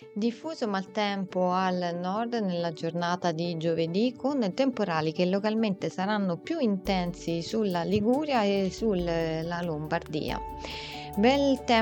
Diffuso maltempo al nord nella giornata di giovedì con temporali che localmente saranno più intensi sulla Liguria e sulla Lombardia. Bel tempo